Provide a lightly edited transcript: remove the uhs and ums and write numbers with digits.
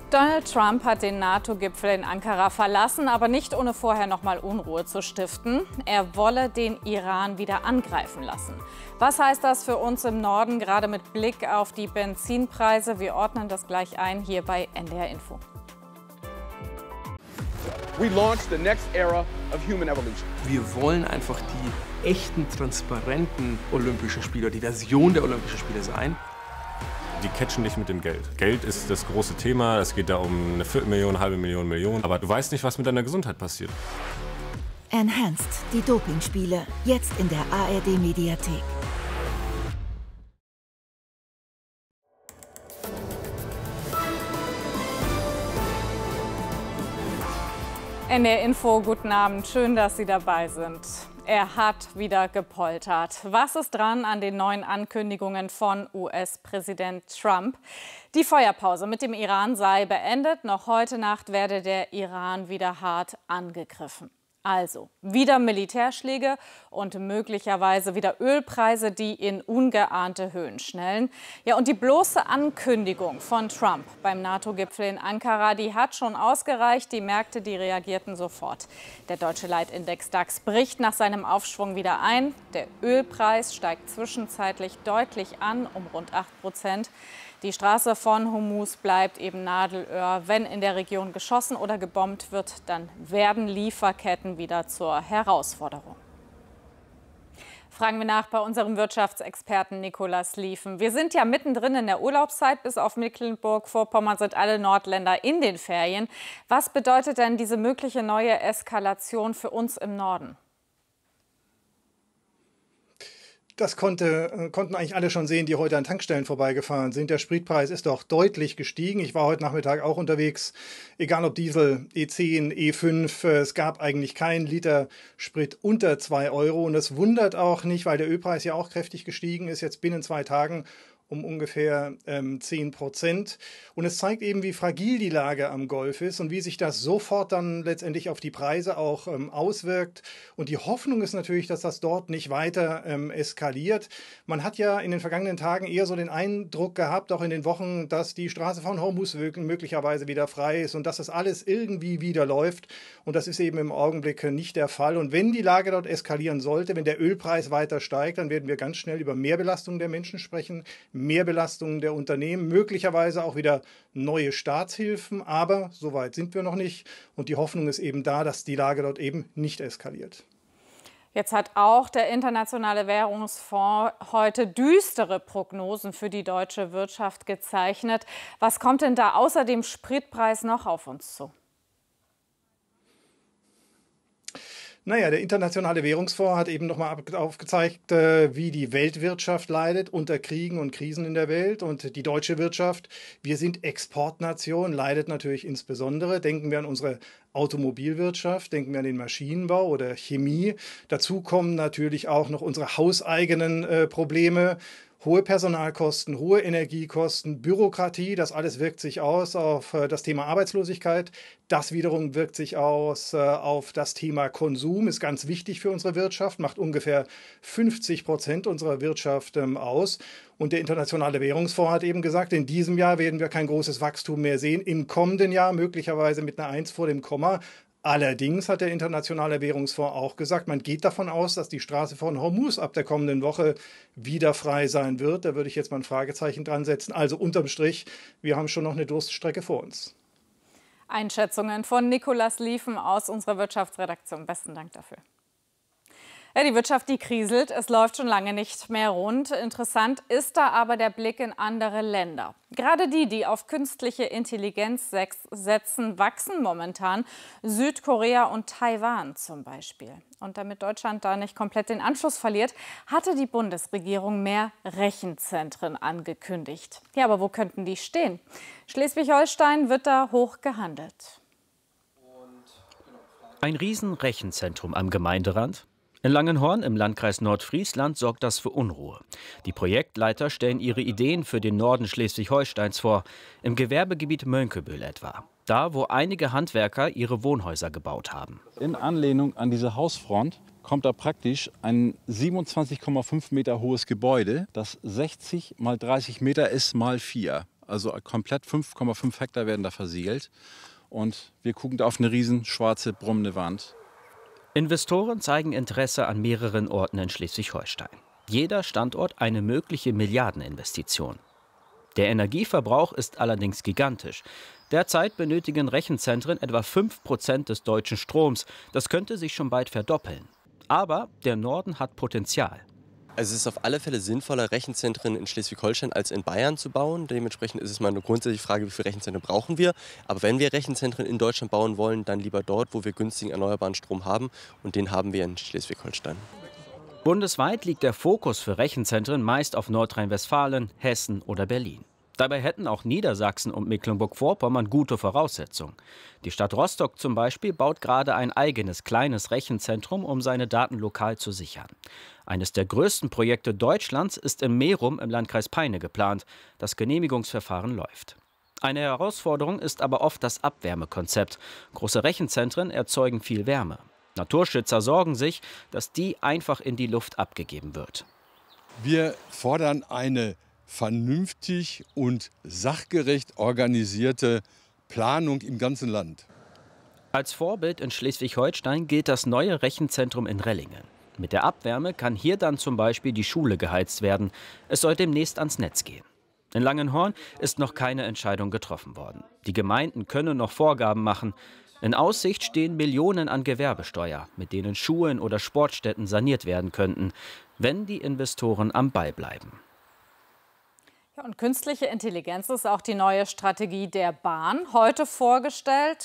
Donald Trump hat den NATO-Gipfel in Ankara verlassen, aber nicht ohne vorher noch mal Unruhe zu stiften. Er wolle den Iran wieder angreifen lassen. Was heißt das für uns im Norden, gerade mit Blick auf die Benzinpreise? Wir ordnen das gleich ein hier bei NDR Info. We launched the next era of human evolution. Wir wollen einfach die echten, transparenten Olympischen Spiele, die Version der Olympischen Spiele sein. Die catchen dich mit dem Geld. Geld ist das große Thema. Es geht da um eine Viertelmillion, halbe Million, Million. Aber du weißt nicht, was mit deiner Gesundheit passiert. Enhanced, die Dopingspiele. Jetzt in der ARD-Mediathek. NDR Info, guten Abend. Schön, dass Sie dabei sind. Er hat wieder gepoltert. Was ist dran an den neuen Ankündigungen von US-Präsident Trump? Die Feuerpause mit dem Iran sei beendet. Noch heute Nacht werde der Iran wieder hart angegriffen. Also wieder Militärschläge und möglicherweise wieder Ölpreise, die in ungeahnte Höhen schnellen. Ja, und die bloße Ankündigung von Trump beim NATO-Gipfel in Ankara, die hat schon ausgereicht. Die Märkte, die reagierten sofort. Der deutsche Leitindex DAX bricht nach seinem Aufschwung wieder ein. Der Ölpreis steigt zwischenzeitlich deutlich an, um rund 8%. Die Straße von Hormuz bleibt eben Nadelöhr. Wenn in der Region geschossen oder gebombt wird, dann werden Lieferketten wieder zur Herausforderung. Fragen wir nach bei unserem Wirtschaftsexperten Nicolas Lieven. Wir sind ja mittendrin in der Urlaubszeit. Bis auf Mecklenburg-Vorpommern sind alle Nordländer in den Ferien. Was bedeutet denn diese mögliche neue Eskalation für uns im Norden? Das konnten eigentlich alle schon sehen, die heute an Tankstellen vorbeigefahren sind. Der Spritpreis ist doch deutlich gestiegen. Ich war heute Nachmittag auch unterwegs, egal ob Diesel, E10, E5. Es gab eigentlich keinen Liter Sprit unter 2 Euro. Und das wundert auch nicht, weil der Ölpreis ja auch kräftig gestiegen ist, jetzt binnen 2 Tagen um ungefähr 10%. Und es zeigt eben, wie fragil die Lage am Golf ist und wie sich das sofort dann letztendlich auf die Preise auch auswirkt. Und die Hoffnung ist natürlich, dass das dort nicht weiter eskaliert. Man hat ja in den vergangenen Tagen eher so den Eindruck gehabt, auch in den Wochen, dass die Straße von Hormuz möglicherweise wieder frei ist und dass das alles irgendwie wieder läuft. Und das ist eben im Augenblick nicht der Fall. Und wenn die Lage dort eskalieren sollte, wenn der Ölpreis weiter steigt, dann werden wir ganz schnell über Mehrbelastung der Menschen sprechen, Mehrbelastungen der Unternehmen, möglicherweise auch wieder neue Staatshilfen. Aber so weit sind wir noch nicht. Und die Hoffnung ist eben da, dass die Lage dort eben nicht eskaliert. Jetzt hat auch der Internationale Währungsfonds heute düstere Prognosen für die deutsche Wirtschaft gezeichnet. Was kommt denn da außer dem Spritpreis noch auf uns zu? Naja, der Internationale Währungsfonds hat eben nochmal aufgezeigt, wie die Weltwirtschaft leidet unter Kriegen und Krisen in der Welt. Und die deutsche Wirtschaft, wir sind Exportnation, leidet natürlich insbesondere. Denken wir an unsere Automobilwirtschaft, denken wir an den Maschinenbau oder Chemie. Dazu kommen natürlich auch noch unsere hauseigenen Probleme. Hohe Personalkosten, hohe Energiekosten, Bürokratie, das alles wirkt sich aus auf das Thema Arbeitslosigkeit. Das wiederum wirkt sich aus auf das Thema Konsum, ist ganz wichtig für unsere Wirtschaft, macht ungefähr 50% unserer Wirtschaft aus. Und der Internationale Währungsfonds hat eben gesagt, in diesem Jahr werden wir kein großes Wachstum mehr sehen, im kommenden Jahr möglicherweise mit einer 1 vor dem Komma. Allerdings hat der Internationale Währungsfonds auch gesagt, man geht davon aus, dass die Straße von Hormuz ab der kommenden Woche wieder frei sein wird. Da würde ich jetzt mal ein Fragezeichen dran setzen. Also unterm Strich, wir haben schon noch eine Durststrecke vor uns. Einschätzungen von Nicolas Lieven aus unserer Wirtschaftsredaktion. Besten Dank dafür. Ja, die Wirtschaft, die kriselt. Es läuft schon lange nicht mehr rund. Interessant ist da aber der Blick in andere Länder. Gerade die auf künstliche Intelligenz setzen, wachsen momentan. Südkorea und Taiwan zum Beispiel. Und damit Deutschland da nicht komplett den Anschluss verliert, hatte die Bundesregierung mehr Rechenzentren angekündigt. Ja, aber wo könnten die stehen? Schleswig-Holstein wird da hoch gehandelt. Ein Riesenrechenzentrum am Gemeinderand? In Langenhorn im Landkreis Nordfriesland sorgt das für Unruhe. Die Projektleiter stellen ihre Ideen für den Norden Schleswig-Holsteins vor, im Gewerbegebiet Mönckeberg etwa. Da, wo einige Handwerker ihre Wohnhäuser gebaut haben. In Anlehnung an diese Hausfront kommt da praktisch ein 27,5 Meter hohes Gebäude, das 60 mal 30 Meter ist mal 4. Also komplett 5,5 Hektar werden da versiegelt. Und wir gucken da auf eine riesen schwarze, brummende Wand. Investoren zeigen Interesse an mehreren Orten in Schleswig-Holstein. Jeder Standort eine mögliche Milliardeninvestition. Der Energieverbrauch ist allerdings gigantisch. Derzeit benötigen Rechenzentren etwa 5% des deutschen Stroms. Das könnte sich schon bald verdoppeln. Aber der Norden hat Potenzial. Also es ist auf alle Fälle sinnvoller, Rechenzentren in Schleswig-Holstein als in Bayern zu bauen. Dementsprechend ist es mal eine grundsätzliche Frage, wie viele Rechenzentren brauchen wir. Aber wenn wir Rechenzentren in Deutschland bauen wollen, dann lieber dort, wo wir günstigen erneuerbaren Strom haben. Und den haben wir in Schleswig-Holstein. Bundesweit liegt der Fokus für Rechenzentren meist auf Nordrhein-Westfalen, Hessen oder Berlin. Dabei hätten auch Niedersachsen und Mecklenburg-Vorpommern gute Voraussetzungen. Die Stadt Rostock zum Beispiel baut gerade ein eigenes kleines Rechenzentrum, um seine Daten lokal zu sichern. Eines der größten Projekte Deutschlands ist in Merum im Landkreis Peine geplant. Das Genehmigungsverfahren läuft. Eine Herausforderung ist aber oft das Abwärmekonzept. Große Rechenzentren erzeugen viel Wärme. Naturschützer sorgen sich, dass die einfach in die Luft abgegeben wird. Wir fordern eine vernünftig und sachgerecht organisierte Planung im ganzen Land. Als Vorbild in Schleswig-Holstein gilt das neue Rechenzentrum in Rellingen. Mit der Abwärme kann hier dann zum Beispiel die Schule geheizt werden. Es soll demnächst ans Netz gehen. In Langenhorn ist noch keine Entscheidung getroffen worden. Die Gemeinden können noch Vorgaben machen. In Aussicht stehen Millionen an Gewerbesteuer, mit denen Schulen oder Sportstätten saniert werden könnten, wenn die Investoren am Ball bleiben. Ja, und künstliche Intelligenz ist auch die neue Strategie der Bahn heute vorgestellt.